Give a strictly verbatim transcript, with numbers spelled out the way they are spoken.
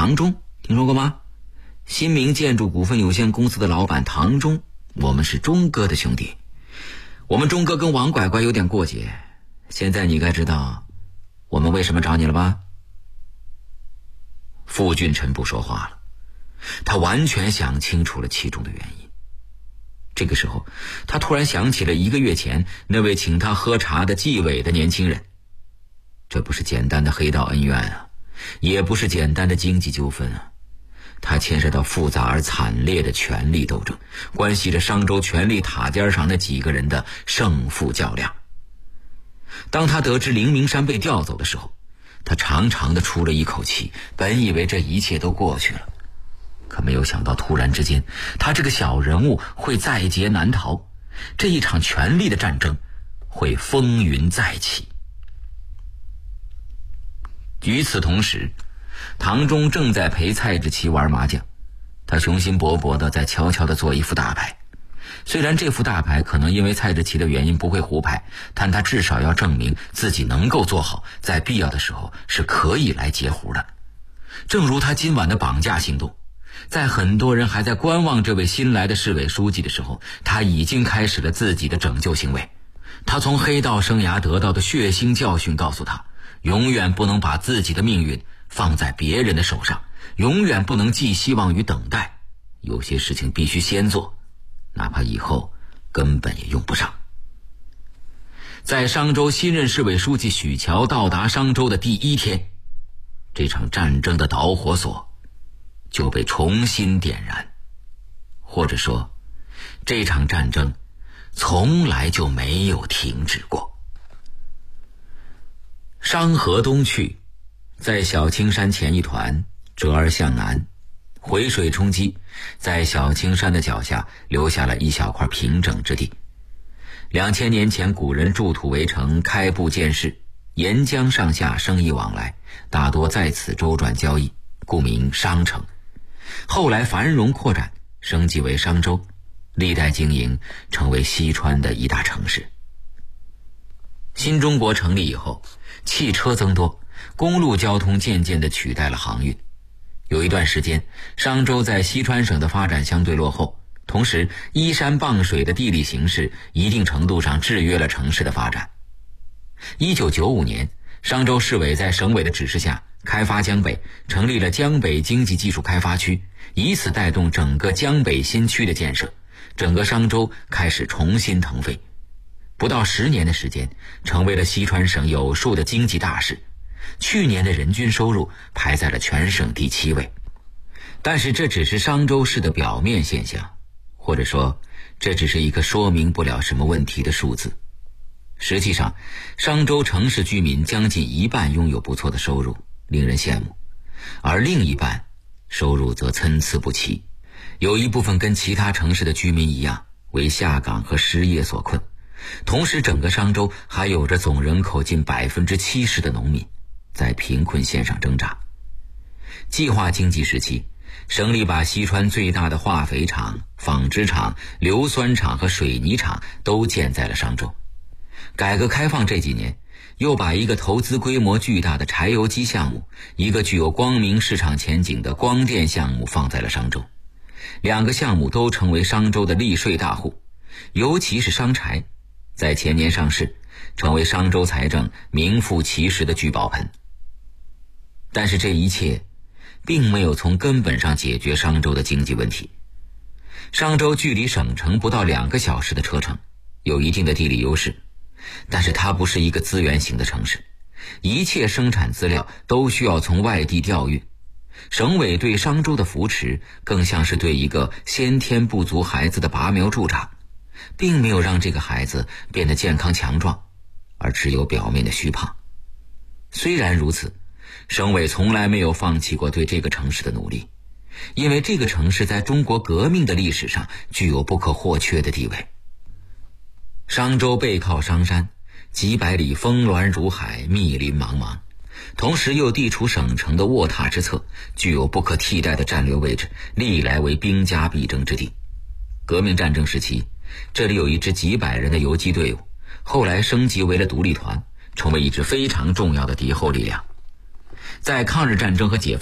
唐忠，听说过吗？新明建筑股份有限公司的老板唐忠，我们是忠哥的兄弟。我们忠哥跟王拐拐有点过节，现在你该知道我们为什么找你了吧？傅俊臣不说话了，他完全想清楚了其中的原因。这个时候，他突然想起了一个月前那位请他喝茶的纪委的年轻人。这不是简单的黑道恩怨啊，也不是简单的经济纠纷啊，它牵涉到复杂而惨烈的权力斗争，关系着商州权力塔尖上那几个人的胜负较量。当他得知林明山被调走的时候，他长长的出了一口气，本以为这一切都过去了，可没有想到突然之间，他这个小人物会在劫难逃，这一场权力的战争会风云再起。与此同时，唐忠正在陪蔡志奇玩麻将，他雄心勃勃地在悄悄地做一副大牌。虽然这副大牌可能因为蔡志奇的原因不会胡牌，但他至少要证明自己能够做好，在必要的时候是可以来截胡的。正如他今晚的绑架行动，在很多人还在观望这位新来的市委书记的时候，他已经开始了自己的拯救行为。他从黑道生涯得到的血腥教训告诉他，永远不能把自己的命运放在别人的手上，永远不能寄希望于等待，有些事情必须先做，哪怕以后根本也用不上。在商州新任市委书记许桥到达商州的第一天，这场战争的导火索就被重新点燃，或者说这场战争从来就没有停止过。商河东去，在小青山前一团折而向南，回水冲击，在小青山的脚下留下了一小块平整之地。两千年前古人筑土为城，开埠建市，沿江上下生意往来，大多在此周转交易，故名商城。后来繁荣扩展，升级为商州，历代经营，成为西川的一大城市。新中国成立以后，汽车增多，公路交通渐渐地取代了航运。有一段时间，商州在西川省的发展相对落后，同时依山傍水的地理形势一定程度上制约了城市的发展。一九九五年，商州市委在省委的指示下开发江北，成立了江北经济技术开发区，以此带动整个江北新区的建设，整个商州开始重新腾飞。不到十年的时间，成为了西川省有数的经济大市，去年的人均收入排在了全省第七位。但是这只是商州市的表面现象，或者说这只是一个说明不了什么问题的数字。实际上，商州城市居民将近一半拥有不错的收入，令人羡慕，而另一半收入则参差不齐，有一部分跟其他城市的居民一样，为下岗和失业所困。同时整个商州还有着总人口近 百分之七十 的农民在贫困线上挣扎。计划经济时期，省里把西川最大的化肥厂、纺织厂、硫酸厂和水泥厂都建在了商州。改革开放这几年，又把一个投资规模巨大的柴油机项目，一个具有光明市场前景的光电项目放在了商州。两个项目都成为商州的利税大户，尤其是商柴在前年上市，成为商州财政名副其实的聚宝盆。但是这一切并没有从根本上解决商州的经济问题。商州距离省城不到两个小时的车程，有一定的地理优势，但是它不是一个资源型的城市，一切生产资料都需要从外地调运。省委对商州的扶持更像是对一个先天不足孩子的拔苗助长，并没有让这个孩子变得健康强壮，而只有表面的虚胖。虽然如此，省委从来没有放弃过对这个城市的努力，因为这个城市在中国革命的历史上具有不可或缺的地位。商州背靠商山，几百里峰峦如海，密林茫茫，同时又地处省城的卧榻之侧，具有不可替代的战略位置，历来为兵家必争之地。革命战争时期，这里有一支几百人的游击队伍，后来升级为了独立团，成为一支非常重要的敌后力量。在抗日战争和解放